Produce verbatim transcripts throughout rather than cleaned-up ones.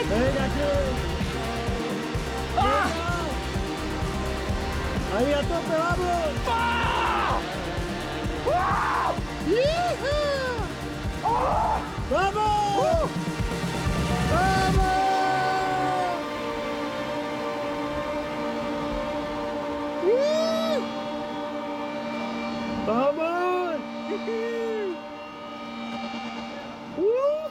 Venga, Chris. ¡Ah! Ahí a tope, vamos. ¡Ah! ¡Ah! ¡Ah! ¡Vamos! ¡Uh! ¡Vamos! ¡Uh! ¡Vamos! ¡Uh!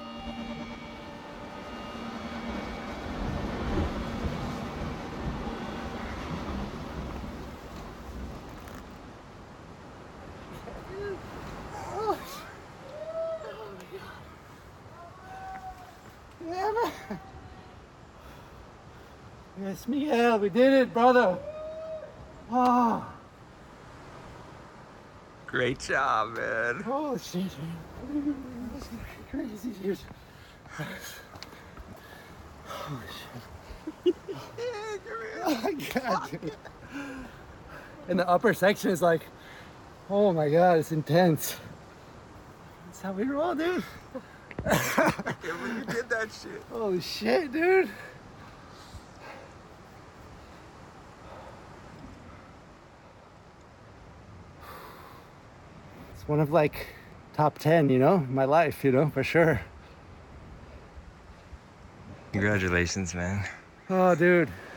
Yeah, man. Yes, Miguel, we did it, brother. Oh, Great job, man. holy shit, man. This is crazy, dude. Holy shit. Oh my god, dude. And the upper section is like, oh my god, it's intense. That's how we roll, dude. I can't believe you did that shit. Holy shit, dude. It's one of like top ten, you know, my life, you know, for sure. Congratulations, man. Oh, dude.